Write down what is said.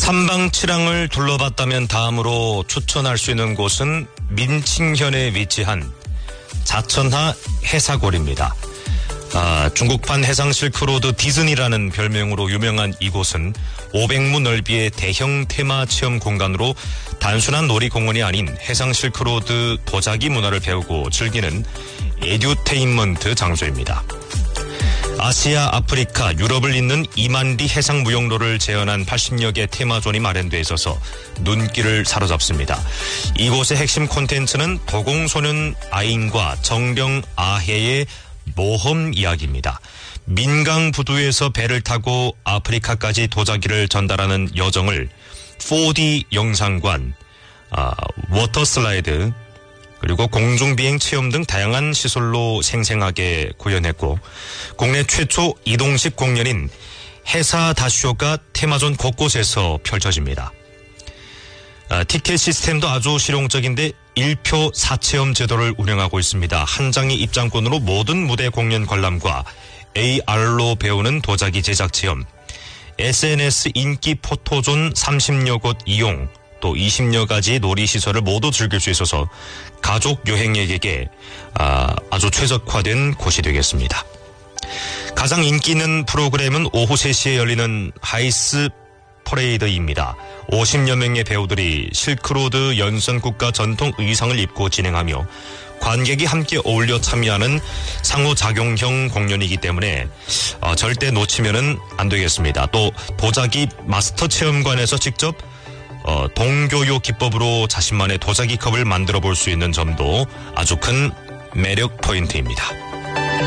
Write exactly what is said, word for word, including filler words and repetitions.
삼방치랑을 둘러봤다면 다음으로 추천할 수 있는 곳은 민칭현에 위치한 자천하 해사골입니다. 아, 중국판 해상 실크로드 디즈니라는 별명으로 유명한 이곳은 오백 무 넓이의 대형 테마 체험 공간으로 단순한 놀이공원이 아닌 해상 실크로드 도자기 문화를 배우고 즐기는 에듀테인먼트 장소입니다. 아시아, 아프리카, 유럽을 잇는 이만 리 해상 무용로를 재현한 팔십여 개 테마존이 마련돼 있어서 눈길을 사로잡습니다. 이곳의 핵심 콘텐츠는 도공소년 아인과 정령 아해의 모험 이야기입니다. 민강 부두에서 배를 타고 아프리카까지 도자기를 전달하는 여정을 포디 영상관, 아, 워터 슬라이드, 그리고 공중비행 체험 등 다양한 시설로 생생하게 구현했고 국내 최초 이동식 공연인 해사다쇼가 테마존 곳곳에서 펼쳐집니다. 아, 티켓 시스템도 아주 실용적인데 일 표 사 체험 제도를 운영하고 있습니다. 한 장의 입장권으로 모든 무대 공연 관람과 에이알로 배우는 도자기 제작 체험, 에스엔에스 인기 포토존 삼십여 곳 이용, 또 이십여 가지 놀이시설을 모두 즐길 수 있어서 가족 여행객에게 아, 아주 최적화된 곳이 되겠습니다. 가장 인기 있는 프로그램은 오후 세 시에 열리는 하이스 퍼레이드입니다. 오십여 명의 배우들이 실크로드 연선 국가 전통 의상을 입고 진행하며 관객이 함께 어울려 참여하는 상호작용형 공연이기 때문에 어, 절대 놓치면은 안 되겠습니다. 또 도자기 마스터 체험관에서 직접 어, 동교요 기법으로 자신만의 도자기 컵을 만들어 볼 수 있는 점도 아주 큰 매력 포인트입니다.